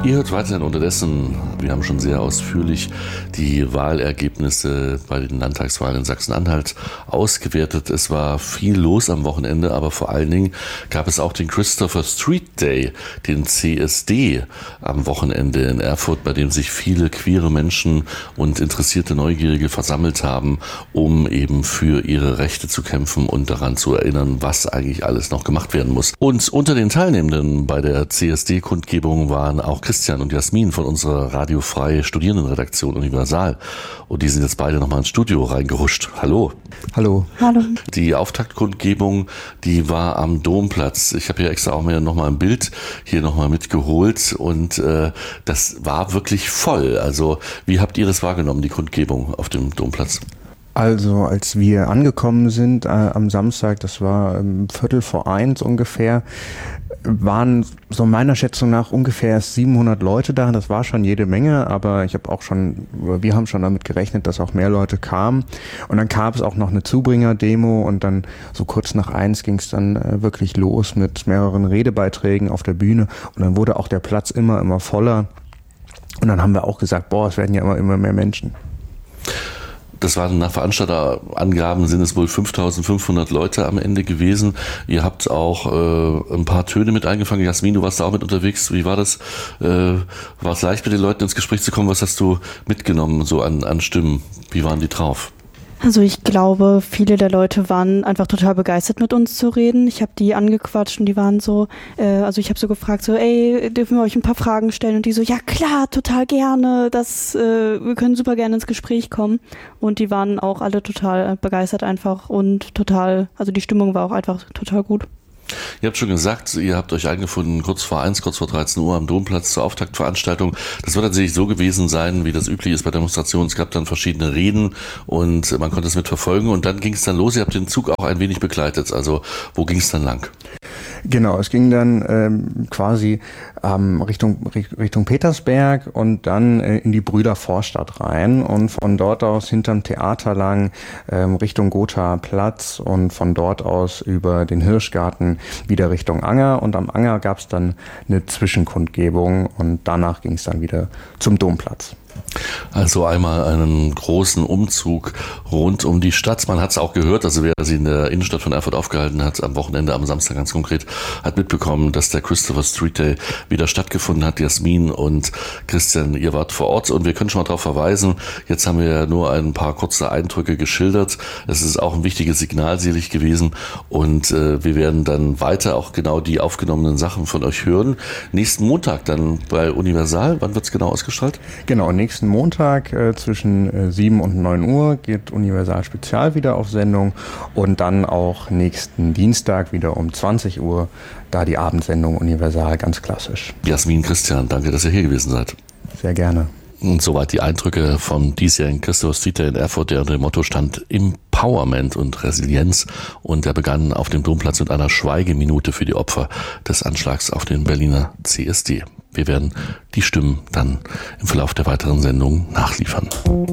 Ihr hört weiterhin unterdessen, wir haben schon sehr ausführlich die Wahlergebnisse bei den Landtagswahlen in Sachsen-Anhalt ausgewertet. Es war viel los am Wochenende, aber vor allen Dingen gab es auch den Christopher Street Day, den CSD am Wochenende in Erfurt, bei dem sich viele queere Menschen und interessierte Neugierige versammelt haben, um eben für ihre Rechte zu kämpfen und daran zu erinnern, was eigentlich alles noch gemacht werden muss. Und unter den Teilnehmenden bei der CSD-Kundgebung waren auch Christian und Jasmin von unserer radiofreie Studierendenredaktion Universal. Und die sind jetzt beide nochmal ins Studio reingehuscht. Hallo. Hallo. Hallo. Die Auftaktkundgebung, die war am Domplatz. Ich habe hier extra auch mir nochmal ein Bild hier nochmal mitgeholt und das war wirklich voll. Also wie habt ihr das wahrgenommen, die Kundgebung auf dem Domplatz? Also als wir angekommen sind am Samstag, das war 1:15 ungefähr, waren so meiner Schätzung nach ungefähr 700 Leute da. Das war schon jede Menge, aber wir haben schon damit gerechnet, dass auch mehr Leute kamen. Und dann gab es auch noch eine Zubringer-Demo und dann so kurz nach 1 ging es dann wirklich los mit mehreren Redebeiträgen auf der Bühne. Und dann wurde auch der Platz immer voller. Und dann haben wir auch gesagt, es werden ja immer mehr Menschen. Das waren nach Veranstalterangaben sind es wohl 5.500 Leute am Ende gewesen. Ihr habt auch ein paar Töne mit eingefangen. Jasmin, du warst da auch mit unterwegs. Wie war das? War es leicht, mit den Leuten ins Gespräch zu kommen? Was hast du mitgenommen so an Stimmen? Wie waren die drauf? Also ich glaube, viele der Leute waren einfach total begeistert, mit uns zu reden. Ich habe die angequatscht und die waren so, ich habe so gefragt, dürfen wir euch ein paar Fragen stellen? Und die so, ja klar, total gerne, wir können super gerne ins Gespräch kommen. Und die waren auch alle total begeistert einfach und die Stimmung war auch einfach total gut. Ihr habt schon gesagt, ihr habt euch eingefunden kurz vor 13 Uhr am Domplatz zur Auftaktveranstaltung. Das wird tatsächlich so gewesen sein, wie das üblich ist bei Demonstrationen. Es gab dann verschiedene Reden und man konnte es mitverfolgen und dann ging es dann los. Ihr habt den Zug auch ein wenig begleitet. Also wo ging es dann lang? Genau, es ging dann quasi Richtung Petersberg und dann in die Brüdervorstadt rein und von dort aus hinterm Theater lang Richtung Gothaer Platz und von dort aus über den Hirschgarten wieder Richtung Anger und am Anger gab es dann eine Zwischenkundgebung und danach ging es dann wieder zum Domplatz. Also einmal einen großen Umzug rund um die Stadt. Man hat es auch gehört, also wer sie in der Innenstadt von Erfurt aufgehalten hat, am Wochenende, am Samstag ganz konkret, hat mitbekommen, dass der Christopher Street Day wieder stattgefunden hat. Jasmin und Christian, ihr wart vor Ort und wir können schon mal darauf verweisen, jetzt haben wir ja nur ein paar kurze Eindrücke geschildert. Es ist auch ein wichtiges Signal sicherlich gewesen und wir werden dann weiter auch genau die aufgenommenen Sachen von euch hören. Nächsten Montag dann bei Universal, wann wird es genau ausgestrahlt? Genau, nächsten Montag zwischen 7 und 9 Uhr geht Universal Spezial wieder auf Sendung und dann auch nächsten Dienstag wieder um 20 Uhr, da die Abendsendung Universal ganz klassisch. Jasmin, Christian, danke, dass ihr hier gewesen seid. Sehr gerne. Und soweit die Eindrücke vom diesjährigen Christopher Street Day in Erfurt, der unter dem Motto stand Empowerment und Resilienz und der begann auf dem Domplatz mit einer Schweigeminute für die Opfer des Anschlags auf den Berliner CSD. Wir werden die Stimmen dann im Verlauf der weiteren Sendung nachliefern.